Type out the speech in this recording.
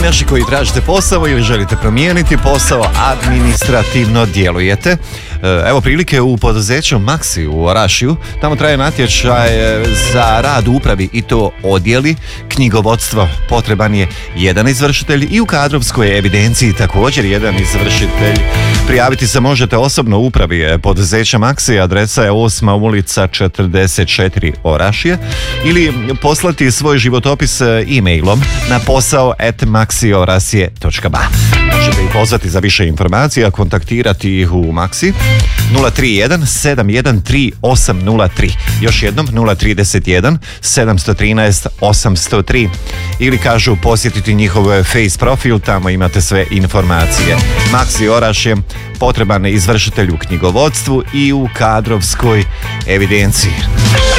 naši koji tražite posao ili želite promijeniti posao, administrativno djelujete. Evo prilike u poduzeću Maxi u Orašiju. Tamo traje natječaj za rad u upravi i to odjeli knjigovodstva. Potreban je jedan izvršitelj i u kadrovskoj evidenciji također jedan izvršitelj. Prijaviti se možete osobno u upravi poduzeća Maxi, adresa je 8. ulica 44 Orašije, ili poslati svoj životopis e-mailom na posao@maxiorasije.ba. Možete ih pozvati za više informacija, kontaktirati ih u Maxi 031 713 803. Još jednom 031 713 803. Ili kažu posjetiti njihov face profil, tamo imate sve informacije. Maxi Orašje, potreban je izvršitelj u knjigovodstvu i u kadrovskoj evidenciji.